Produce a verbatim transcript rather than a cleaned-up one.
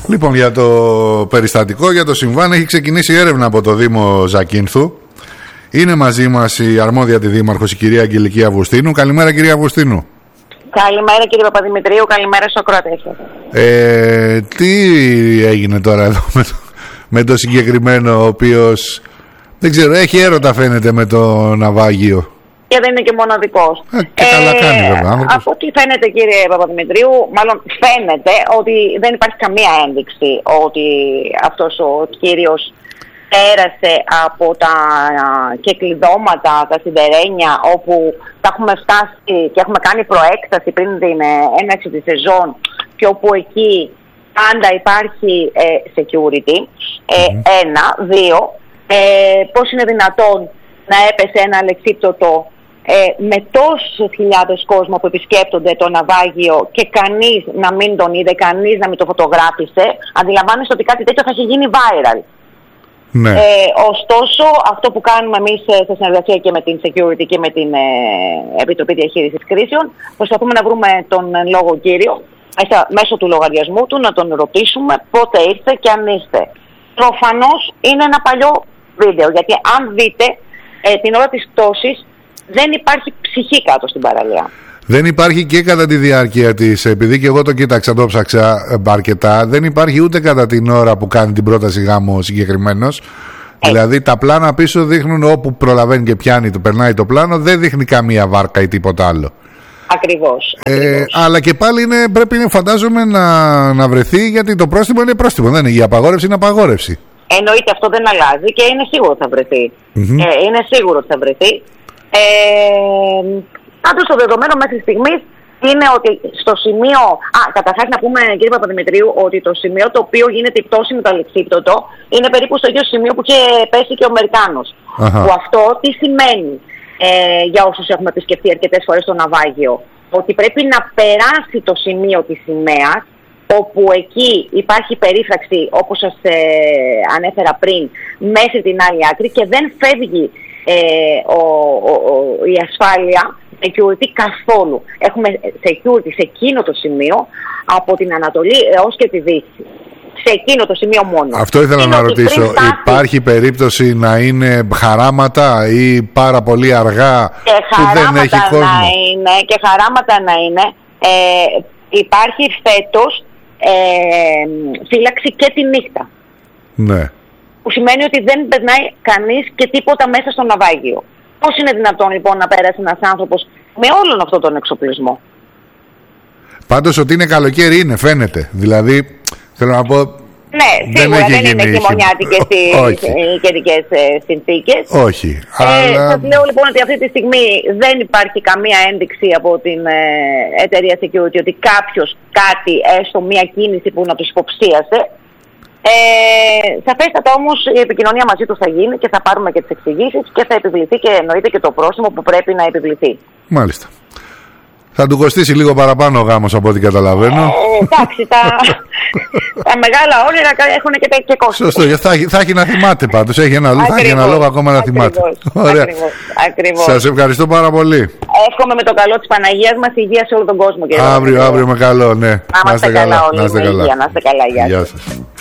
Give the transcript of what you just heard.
Λοιπόν, για το περιστατικό, για το συμβάν, έχει ξεκινήσει έρευνα από το Δήμο Ζακίνθου. Είναι μαζί μας η αρμόδια τη Δήμαρχος, η κυρία Αγγελική Αυγουστίνου. Καλημέρα, κυρία Αυγουστίνου. Καλημέρα, κύριε Παπαδημητρίου. Καλημέρα στους ακροατές σας. Ε, τι έγινε τώρα εδώ με το, με το συγκεκριμένο, ο οποίος δεν ξέρω, έχει έρωτα φαίνεται με το ναυάγιο. Και δεν είναι και μοναδικός. Ε, και ε, καλά κάνει βέβαια. Από ό,τι φαίνεται, κύριε Παπαδημητρίου, μάλλον φαίνεται ότι δεν υπάρχει καμία ένδειξη ότι αυτός ο κύριος πέρασε από τα κεκλειδώματα, τα σιδερένια, όπου τα έχουμε φτάσει και έχουμε κάνει προέκταση πριν την έναρξη της σεζόν και όπου εκεί πάντα υπάρχει ε, security. Ε, mm. Ένα, δύο, ε, πώς είναι δυνατόν να έπεσε ένα αλεξίπτωτο ε, με τόσους χιλιάδες κόσμο που επισκέπτονται το ναυάγιο και κανείς να μην τον είδε, κανείς να μην το φωτογράφησε. Αντιλαμβάνεστε ότι κάτι τέτοιο θα έχει γίνει viral. Ναι. Ε, ωστόσο, αυτό που κάνουμε εμείς σε συνεργασία και με την security και με την ε, Επιτροπή Διαχείρισης Κρίσεων, προσπαθούμε να βρούμε τον λόγο κύριο μέσα, μέσω του λογαριασμού του, να τον ρωτήσουμε πότε ήρθε και αν ήρθε. Προφανώς είναι ένα παλιό βίντεο, γιατί αν δείτε ε, την ώρα της πτώσης δεν υπάρχει ψυχή κάτω στην παραλία. Δεν υπάρχει και κατά τη διάρκεια της, επειδή και εγώ το κοίταξα, το ψάξα αρκετά, δεν υπάρχει ούτε κατά την ώρα που κάνει την πρόταση γάμου συγκεκριμένος. Ε. Δηλαδή τα πλάνα πίσω δείχνουν όπου προλαβαίνει και πιάνει, το περνάει το πλάνο, δεν δείχνει καμία βάρκα ή τίποτα άλλο. Ακριβώς. Ε, ακριβώς. Αλλά και πάλι είναι, πρέπει φαντάζομαι να, να βρεθεί, γιατί το πρόστιμο είναι πρόστιμο, δεν είναι, η απαγόρευση είναι απαγόρευση. Εννοείται, αυτό δεν αλλάζει και είναι σίγουρο ότι θα βρεθεί. Mm-hmm. Ε, είναι σίγουρο ότι θα βρεθεί. Ε, Πάντως το δεδομένο μέχρι στιγμής είναι ότι στο σημείο... Α, καταρχάς να πούμε, κύριε Παπαδημητρίου, ότι το σημείο το οποίο γίνεται η πτώση με το αλεξίπτωτο είναι περίπου στο ίδιο σημείο που είχε πέσει και ο Αμερικάνος. Uh-huh. Που αυτό τι σημαίνει ε, για όσους έχουμε επισκεφτεί αρκετές φορές στο ναυάγιο? Ότι πρέπει να περάσει το σημείο της σημαίας, όπου εκεί υπάρχει περίφραξη, όπως σας ε, ανέφερα πριν, μέχρι την άλλη άκρη και δεν φεύγει ε, ο, ο, ο, η ασφάλεια security καθόλου. Έχουμε security σε εκείνο το σημείο, από την Ανατολή έως και τη Δύση. Σε εκείνο το σημείο μόνο. Αυτό ήθελα είναι να ρωτήσω. Φτάσει... Υπάρχει περίπτωση να είναι χαράματα ή πάρα πολύ αργά και που δεν έχει κόσμο? Να είναι, και χαράματα να είναι. Ε, υπάρχει φέτος ε, φύλαξη και τη νύχτα. Ναι. Που σημαίνει ότι δεν περνάει κανείς και τίποτα μέσα στο ναυάγιο. Πώς είναι δυνατόν λοιπόν να πέρασε ένας άνθρωπος με όλον αυτόν τον εξοπλισμό? Πάντως ότι είναι καλοκαίρι είναι, φαίνεται. Δηλαδή, θέλω να πω... Ναι, σίγουρα δεν, δεν είναι χειμωνιάτικες οι καιρικές συνθήκες. Όχι. Ε, αλλά... Σας λέω λοιπόν ότι αυτή τη στιγμή δεν υπάρχει καμία ένδειξη από την ε, εταιρεία security ότι κάποιος κάτι, έστω μία κίνηση που να τους υποψίασε. Ε, σαφέστατα όμως η επικοινωνία μαζί του θα γίνει και θα πάρουμε και τις εξηγήσεις και θα επιβληθεί και εννοείται και το πρόστιμο που πρέπει να επιβληθεί. Μάλιστα. Θα του κοστίσει λίγο παραπάνω ο γάμος από ό,τι καταλαβαίνω. Ε, εντάξει, τα, τα μεγάλα όνειρα έχουν και, και κόστος. Σωστό, θα, θα έχει να θυμάται πάντως. Έχει ένα, ακριβώς, θα έχει ένα λόγο ακόμα να θυμάται. Ωραία. Ακριβώς, ακριβώς. Σας ευχαριστώ πάρα πολύ. Εύχομαι με το καλό της Παναγίας μας υγεία σε όλο τον κόσμο. Αύριο, αύριο με καλό, ναι. Να είστε καλά όλοι. Να είστε καλά. Να είστε καλά. Γεια σας.